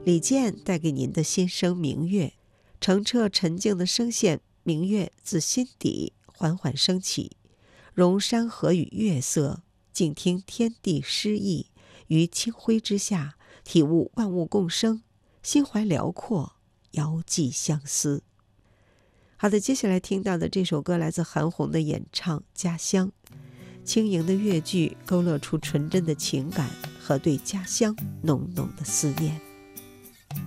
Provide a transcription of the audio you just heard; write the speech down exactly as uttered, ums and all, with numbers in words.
李健带给您的心声明月，澄澈沉静的声线，明月自心底缓缓升起，融山河与月色，静听天地诗意，于清辉之下，体悟万物共生，心怀辽阔，遥寄相思。好的，接下来听到的这首歌来自韩红的演唱《家乡》，轻盈的乐句勾勒出纯真的情感和对家乡浓浓的思念。